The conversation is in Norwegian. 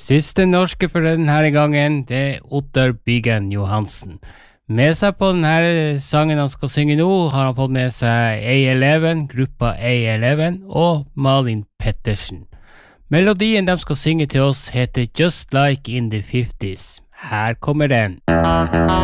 Siste norske for denne gangen, det er Ottar Biggen Johansen. Med seg på denne sangen han skal synge nå, har han fått med seg A11, gruppa A11 og Malin Pettersen. Melodien de skal synge til oss heter Just Like in the 50s. Her kommer den.